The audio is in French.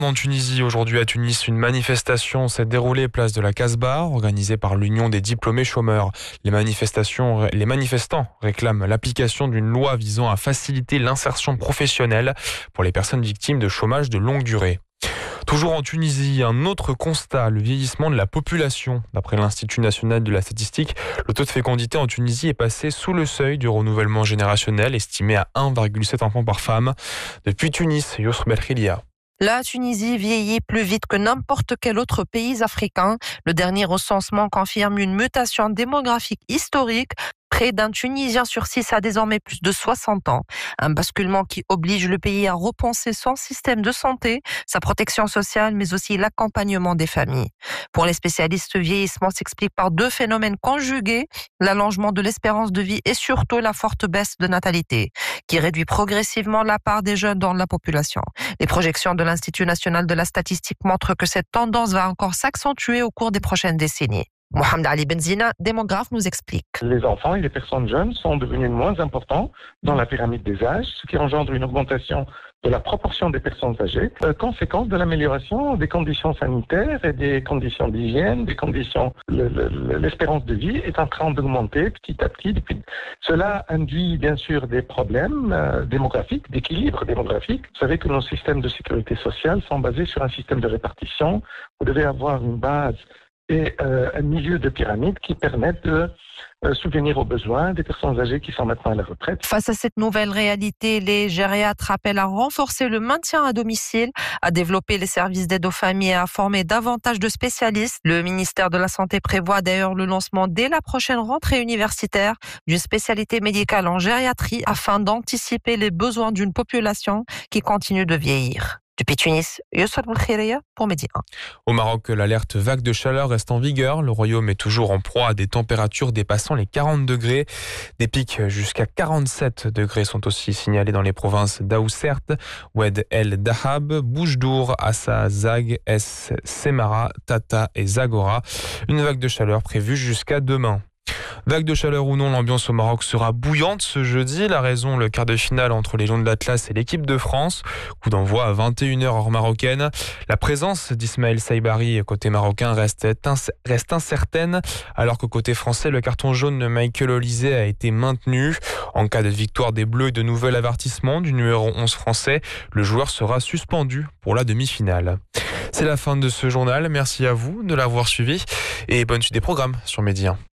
En Tunisie, aujourd'hui à Tunis, une manifestation s'est déroulée place de la Casbah, organisée par l'Union des diplômés chômeurs. Les manifestants réclament l'application d'une loi visant à faciliter l'insertion professionnelle pour les personnes victimes de chômage de longue durée. Toujours en Tunisie, un autre constat, le vieillissement de la population. D'après l'Institut national de la statistique, le taux de fécondité en Tunisie est passé sous le seuil du renouvellement générationnel, estimé à 1,7 enfants par femme. Depuis Tunis, Yousr Belkhilia. La Tunisie vieillit plus vite que n'importe quel autre pays africain. Le dernier recensement confirme une mutation démographique historique. Près d'un Tunisien sur 6 a désormais plus de 60 ans. Un basculement qui oblige le pays à repenser son système de santé, sa protection sociale, mais aussi l'accompagnement des familles. Pour les spécialistes, le vieillissement s'explique par deux phénomènes conjugués, l'allongement de l'espérance de vie et surtout la forte baisse de natalité, qui réduit progressivement la part des jeunes dans la population. Les projections de l'Institut national de la statistique montrent que cette tendance va encore s'accentuer au cours des prochaines décennies. Mohamed Ali Benzina, démographe, nous explique. Les enfants et les personnes jeunes sont devenus moins importants dans la pyramide des âges, ce qui engendre une augmentation de la proportion des personnes âgées, conséquence de l'amélioration des conditions sanitaires et des conditions d'hygiène, des conditions. L'espérance de vie est en train d'augmenter petit à petit. Cela induit bien sûr des problèmes démographiques, d'équilibre démographique. Vous savez que nos systèmes de sécurité sociale sont basés sur un système de répartition. Vous devez avoir une base et un milieu de pyramide qui permettent de subvenir aux besoins des personnes âgées qui sont maintenant à la retraite. Face à cette nouvelle réalité, les gériatres appellent à renforcer le maintien à domicile, à développer les services d'aide aux familles et à former davantage de spécialistes. Le ministère de la Santé prévoit d'ailleurs le lancement dès la prochaine rentrée universitaire d'une spécialité médicale en gériatrie afin d'anticiper les besoins d'une population qui continue de vieillir. Depuis Tunis, Yousr Belkhilia pour Média 1. Au Maroc, l'alerte vague de chaleur reste en vigueur. Le royaume est toujours en proie à des températures dépassant les 40 degrés. Des pics jusqu'à 47 degrés sont aussi signalés dans les provinces d'Aoussert, Oued El Dahab, Boujdour, Assa, Zag, Es, Semara, Tata et Zagora. Une vague de chaleur prévue jusqu'à demain. Vague de chaleur ou non, l'ambiance au Maroc sera bouillante ce jeudi. La raison, le quart de finale entre les Lions de l'Atlas et l'équipe de France. Coup d'envoi à 21h heure marocaine. La présence d'Ismaël Saibari côté marocain reste incertaine, alors que côté français, le carton jaune de Michael Olise a été maintenu. En cas de victoire des Bleus et de nouvel avertissement du numéro 11 français, le joueur sera suspendu pour la demi-finale. C'est la fin de ce journal. Merci à vous de l'avoir suivi et bonne suite des programmes sur Média 1.